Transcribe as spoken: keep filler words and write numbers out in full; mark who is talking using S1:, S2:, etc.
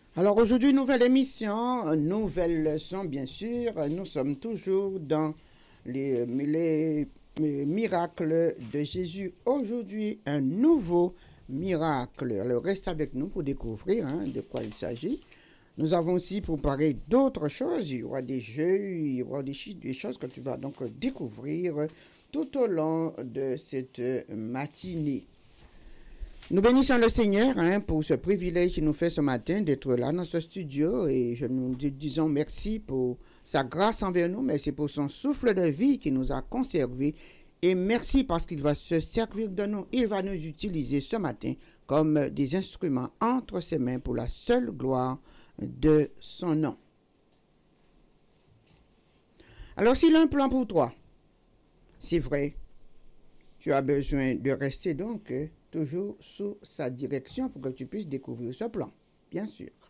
S1: Alors aujourd'hui, nouvelle émission, nouvelle leçon, bien sûr. Nous sommes toujours dans les, les, les miracles de Jésus. Aujourd'hui, un nouveau miracle. Alors reste avec nous pour découvrir hein, de quoi il s'agit. Nous avons aussi préparé d'autres choses. Il y aura des jeux, il y aura des, des choses que tu vas donc découvrir tout au long de cette matinée. Nous bénissons le Seigneur hein, pour ce privilège qu'il nous fait ce matin d'être là dans ce studio et je nous disons merci pour sa grâce envers nous, merci pour son souffle de vie qui nous a conservés et merci parce qu'il va se servir de nous, il va nous utiliser ce matin comme des instruments entre ses mains pour la seule gloire de son nom. Alors s'il a un plan pour toi, c'est vrai, tu as besoin de rester donc toujours sous sa direction pour que tu puisses découvrir ce plan, bien sûr.